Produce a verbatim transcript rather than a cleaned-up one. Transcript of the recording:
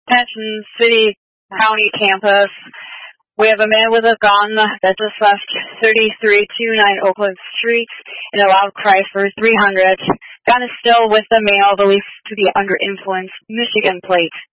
Attention City County campus. We have a man with a gun that just left thirty-three twenty-nine Oakland Street in a loud cry for three hundred. Gun is still with the male, believed to be under influence. Michigan plate.